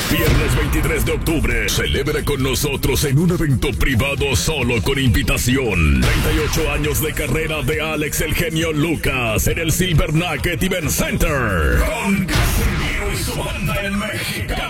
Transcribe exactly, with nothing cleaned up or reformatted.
Viernes veintitrés de octubre, celebra con nosotros en un evento privado solo con invitación. treinta y ocho años de carrera de Alex el Genio Lucas en el Silver Nugget Event Center. Con Casimiro y su banda en México.